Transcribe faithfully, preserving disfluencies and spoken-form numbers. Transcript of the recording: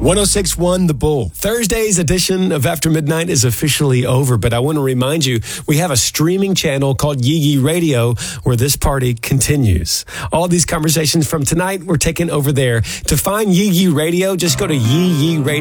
one oh six point one The Bull. Thursday's edition of After Midnight is officially over, but I want to remind you, we have a streaming channel called Yee Yee Radio where this party continues. All these conversations from tonight were taken over there. To find Yee Yee Radio, just go to Yee Yee Radio.